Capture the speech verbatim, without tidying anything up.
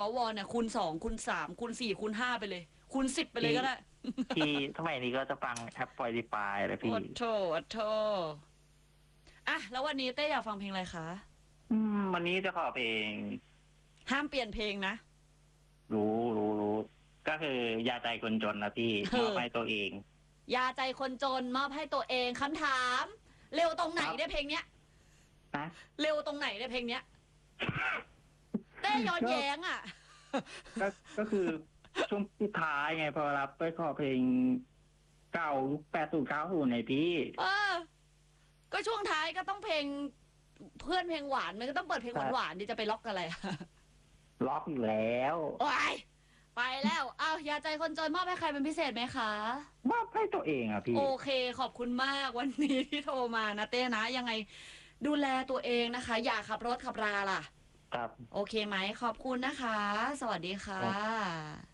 วเนี่ยคูณสองคูณสามคูณสี่คูณห้าไปเลยคูณสิบไปเลยก็ได้ที่สมัยนี้ก็จะฟังแอปปล่อยดีปายอะไรพี่โอ้โถโอ้โถอ่ะแล้ววันนี้เต้อยากฟังเพลงอะไรคะอืมวันนี้จะขอเพลงห้ามเปลี่ยนเพลงนะรู้รู้รู้ก็คือยาใจคนจนนะพี่มอบให้ตัวเองยาใจคนจนมอบให้ตัวเองคำถาม เร็วตรงไหนได้เพลงเนี้ยนะเร็วตรงไหนได้เพลงเนี้ยเต้ย้อนแย้งอ่ะก็ก็คือช่วงสุดท้ายไงพอรับไปขอเพลงเก่าแปดศูนย์เก้าศูนย์ในพี่เออก็ช่วงท้ายก็ต้องเพลงเพื่อนเพลงหวานมันก็ต้องเปิดเพลงหวานๆดิจะไปล็อกอะไรล็อกอยู่แล้วโอ้ยไปแล้วเอายาใจคนจนมอบให้ใครเป็นพิเศษไหมคะมอบให้ตัวเองอ่ะพี่โอเคขอบคุณมากวันนี้ที่โทรมานะเต้นะยังไงดูแลตัวเองนะคะ อย่าขับรถขับราล่ะครับโอเคไหมขอบคุณนะคะ สวัสดีค่ะ